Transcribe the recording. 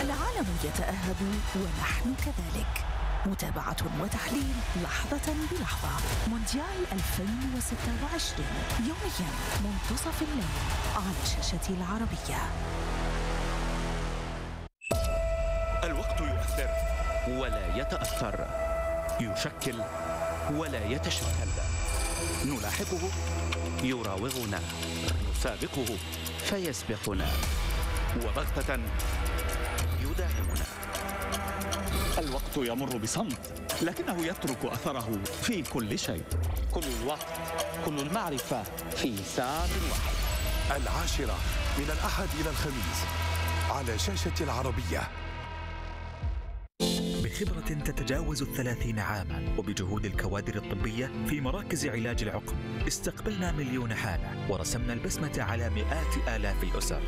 العالم يتأهب ونحن كذلك. متابعة وتحليل لحظة بلحظة. مونديال 2026 يوميا منتصف الليل على شاشة العربية. الوقت يؤثر ولا يتأثر، يشكل ولا يتشكل، نلاحقه يراوغنا، نسابقه فيسبقنا، وبغتة يداهمنا. الوقت يمر بصمت، لكنه يترك أثره في كل شيء. كل الوقت، كل المعرفة في ساعة واحدة. 10 من الأحد إلى الخميس على شاشة العربية. بخبرة تتجاوز 30 عاما وبجهود الكوادر الطبية في مراكز علاج العقم، استقبلنا مليون حالة ورسمنا البسمة على مئات آلاف الأسر.